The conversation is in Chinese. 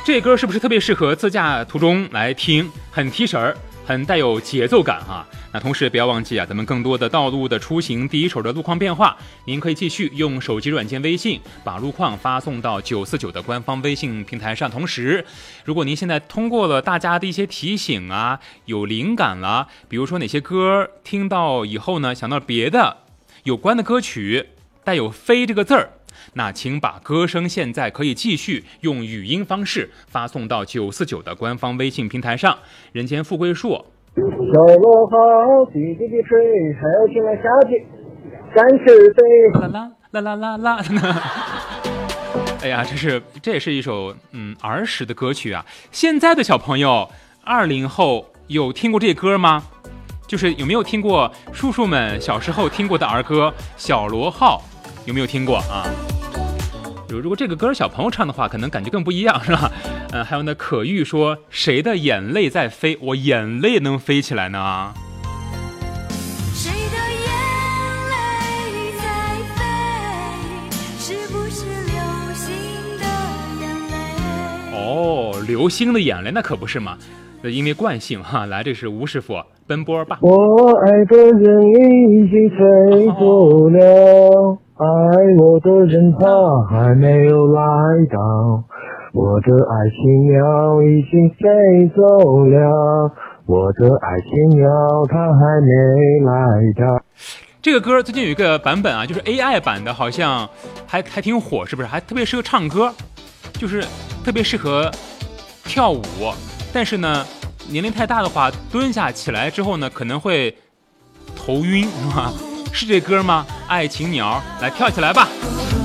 这歌是不是特别适合自驾途中来听？很提神儿，很带有节奏感哈。那同时不要忘记啊，咱们更多的道路的出行第一手的路况变化，您可以继续用手机软件微信把路况发送到949的官方微信平台上。同时，如果您现在通过了大家的一些提醒啊，有灵感了，比如说哪些歌听到以后呢，想到别的有关的歌曲带有飞这个字儿，那请把歌声现在可以继续用语音方式发送到949的官方微信平台上。人间富贵树， 小螺号滴滴滴水，还有进来下去赶是飞。 啦啦啦啦啦啦。哎呀，这也是一首儿时的歌曲啊。现在的小朋友，20后有听过这歌吗？就是有没有听过叔叔们小时候听过的儿歌《小螺号》？有没有听过啊？如果这个歌小朋友唱的话，可能感觉更不一样，是吧？还有呢，可玉说谁的眼泪在飞，我眼泪能飞起来呢？ 谁的眼泪在飞，是不是流星的眼泪？ 哦，流星的眼泪那可不是嘛，因为惯性哈。来，这是吴师傅奔波吧。 我爱的人已经飞走了，爱我的人他还没有来到，我的爱情鸟已经飞走了，我的爱情鸟它还没来到。 这个歌最近有一个版本啊，就是 AI 版的，好像还挺火，是不是？还特别适合唱歌，就是特别适合跳舞。但是呢，年龄太大的话，蹲下起来之后呢，可能会头晕，是吧？是这歌吗？爱情鸟，来跳起来吧！